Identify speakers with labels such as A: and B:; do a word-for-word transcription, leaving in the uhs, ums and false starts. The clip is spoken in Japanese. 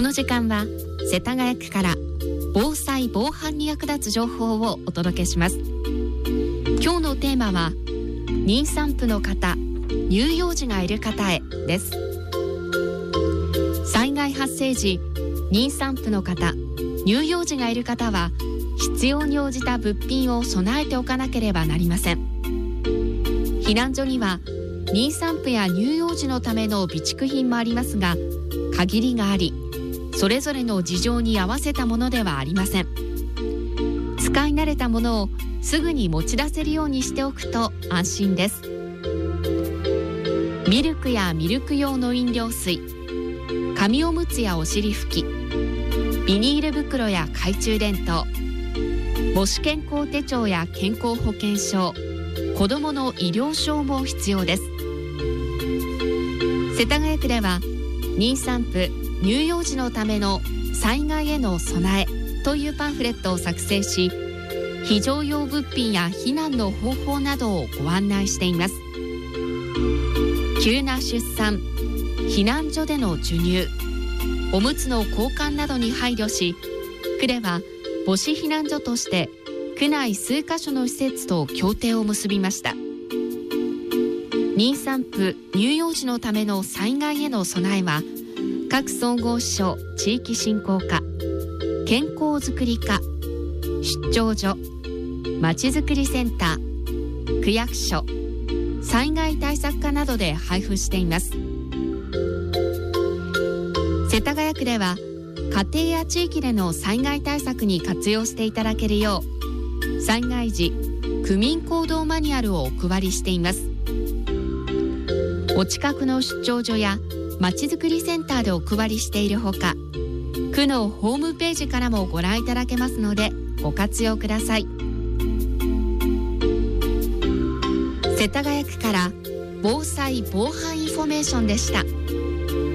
A: の時間は世田谷区から防災防犯に役立つ情報をお届けします。今日のテーマは妊産婦の方、乳幼児がいる方へです。災害発生時、妊産婦の方、乳幼児がいる方は必要に応じた物品を備えておかなければなりません。避難所には妊産婦や乳幼児のための備蓄品もありますが、限りがあり、それぞれの事情に合わせたものではありません。使い慣れたものをすぐに持ち出せるようにしておくと安心です。ミルクやミルク用の飲料水、紙おむつやお尻拭き、ビニール袋や懐中電灯、母子健康手帳や健康保険証、子どもの医療証も必要です。世田谷区では妊産婦・乳幼児のための災害への備えというパンフレットを作成し、非常用物品や避難の方法などをご案内しています。急な出産、避難所での授乳、おむつの交換などに配慮し、区では母子避難所として区内数カ所の施設と協定を結びました。妊産婦・乳幼児のための災害への備えは、各総合支所地域振興課、健康づくり課、出張所、まちづくりセンター、区役所、災害対策課などで配布しています。世田谷区では家庭や地域での災害対策に活用していただけるよう、災害時区民行動マニュアルをお配りしています。お近くの出張所やまちづくりセンターでお配りしているほか、区のホームページからもご覧いただけますのでご活用ください。世田谷区から防災防犯インフォメーションでした。